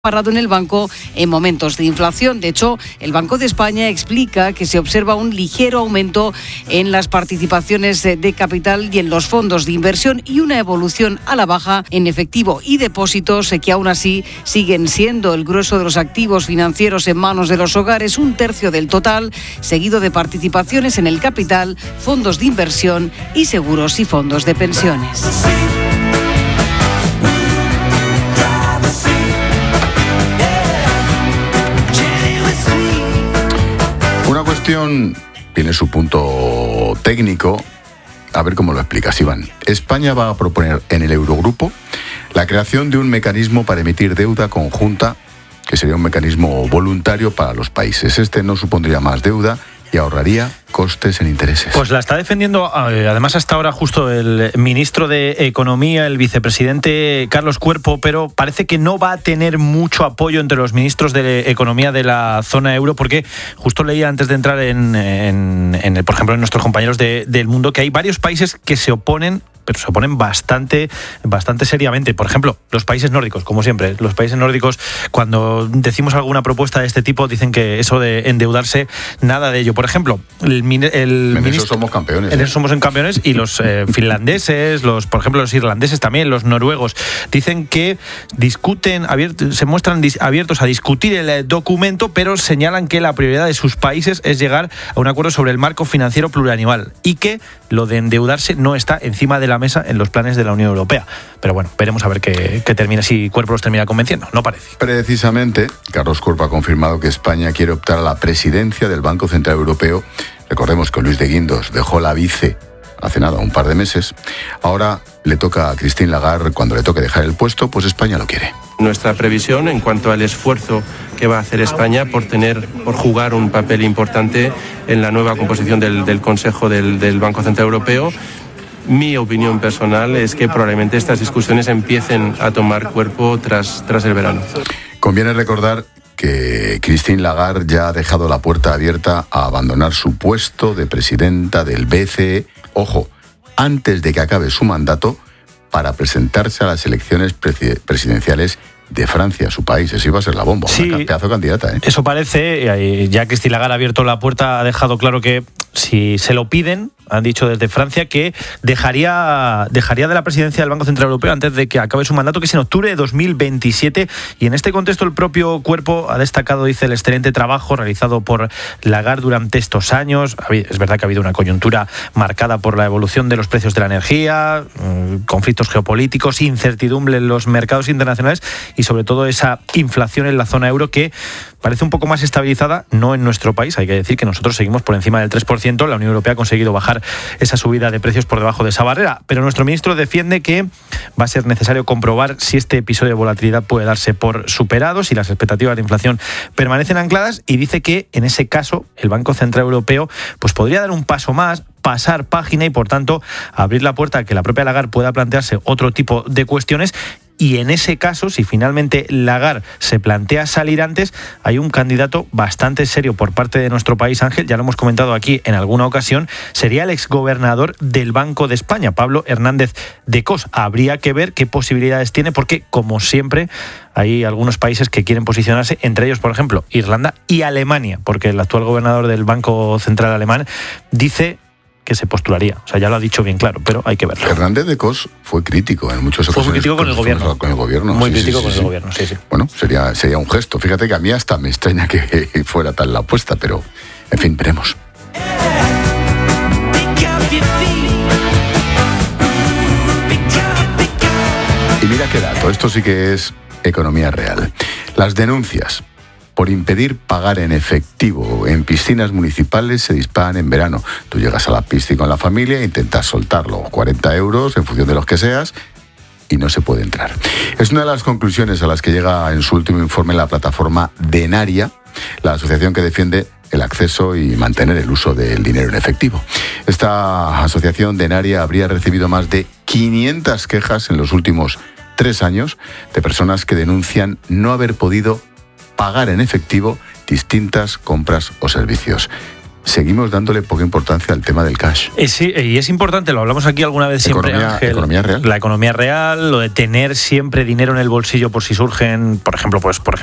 parado en el banco en momentos de inflación. De hecho, el Banco de España explica que se observa un ligero aumento en las participaciones de capital y en los fondos de inversión y una evolución a la baja en efectivo y depósitos que aún así siguen siendo el grueso de los activos financieros en manos de los hogares, 1/3 del total, seguido de participaciones en el capital, fondos de inversión y seguros y fondos de pensiones. Una cuestión tiene su punto técnico, a ver cómo lo explicas, Iván. España va a proponer en el Eurogrupo la creación de un mecanismo para emitir deuda conjunta, que sería un mecanismo voluntario para los países. Este no supondría más deuda y ahorraría costes en intereses. Pues la está defendiendo, además hasta ahora justo el ministro de Economía, el vicepresidente Carlos Cuerpo, pero parece que no va a tener mucho apoyo entre los ministros de Economía de la zona euro, porque justo leía antes de entrar por ejemplo, en nuestros compañeros del Mundo, que hay varios países que se oponen, pero se oponen bastante seriamente. Por ejemplo, los países nórdicos, como siempre. Los países nórdicos, cuando decimos alguna propuesta de este tipo, dicen que eso de endeudarse, nada de ello. Por ejemplo, en eso somos campeones. En eso somos campeones, y los finlandeses, por ejemplo, los irlandeses también, los noruegos, dicen que se muestran abiertos a discutir el documento, pero señalan que la prioridad de sus países es llegar a un acuerdo sobre el marco financiero plurianual y que lo de endeudarse no está encima de la mesa en los planes de la Unión Europea. Pero bueno, veremos a ver qué termina, si Cuerpo los termina convenciendo. No parece. Precisamente, Carlos Cuerpo ha confirmado que España quiere optar a la presidencia del Banco Central Europeo. Recordemos que Luis de Guindos dejó la vice hace nada, un par de meses. Ahora le toca a Christine Lagarde, cuando le toque dejar el puesto, pues España lo quiere. Nuestra previsión en cuanto al esfuerzo que va a hacer España por jugar un papel importante en la nueva composición del Consejo del Banco Central Europeo. Mi opinión personal es que probablemente estas discusiones empiecen a tomar cuerpo tras el verano. Conviene recordar que Christine Lagarde ya ha dejado la puerta abierta a abandonar su puesto de presidenta del BCE, ojo, antes de que acabe su mandato, para presentarse a las elecciones presidenciales de Francia, su país. Eso iba a ser la bomba, sí, una pedazo de candidata. Eso parece. Ya Christine Lagarde ha abierto la puerta, ha dejado claro que si se lo piden, han dicho desde Francia que dejaría de la presidencia del Banco Central Europeo antes de que acabe su mandato, que es en octubre de 2027. Y en este contexto el propio Cuerpo ha destacado, dice, el excelente trabajo realizado por Lagarde durante estos años. Es verdad que ha habido una coyuntura marcada por la evolución de los precios de la energía, conflictos geopolíticos, incertidumbre en los mercados internacionales y sobre todo esa inflación en la zona euro que parece un poco más estabilizada, no en nuestro país. Hay que decir que nosotros seguimos por encima del 3%. La Unión Europea ha conseguido bajar esa subida de precios por debajo de esa barrera. Pero nuestro ministro defiende que va a ser necesario comprobar si este episodio de volatilidad puede darse por superado, si las expectativas de inflación permanecen ancladas, y dice que en ese caso el Banco Central Europeo pues podría dar un paso más, pasar página y por tanto abrir la puerta a que la propia Lagarde pueda plantearse otro tipo de cuestiones. Y en ese caso, si finalmente Lagarde se plantea salir antes, hay un candidato bastante serio por parte de nuestro país, Ángel, ya lo hemos comentado aquí en alguna ocasión, sería el exgobernador del Banco de España, Pablo Hernández de Cos. Habría que ver qué posibilidades tiene, porque, como siempre, hay algunos países que quieren posicionarse, entre ellos, por ejemplo, Irlanda y Alemania, porque el actual gobernador del Banco Central alemán dice que se postularía. O sea, ya lo ha dicho bien claro, pero hay que verlo. Hernández de Cos fue crítico en muchas ocasiones. Fue crítico con el gobierno. Con el gobierno. Muy sí, crítico sí, con sí, el gobierno, sí. Bueno, sería un gesto. Fíjate que a mí hasta me extraña que fuera tal la apuesta, pero, en fin, veremos. Y mira qué dato, esto sí que es economía real. Las denuncias por impedir pagar en efectivo en piscinas municipales se disparan en verano. Tú llegas a la piscina con la familia e intentas soltar los 40 euros en función de los que seas y no se puede entrar. Es una de las conclusiones a las que llega en su último informe la plataforma Denaria, la asociación que defiende el acceso y mantener el uso del dinero en efectivo. Esta asociación Denaria habría recibido más de 500 quejas en los últimos 3 años de personas que denuncian no haber podido pagar en efectivo distintas compras o servicios. seguimos dándole poca importancia al tema del cash. Sí, y es importante, lo hablamos aquí alguna vez siempre, Ángel, economía real. La economía real, lo de tener siempre dinero en el bolsillo por si surgen, por ejemplo,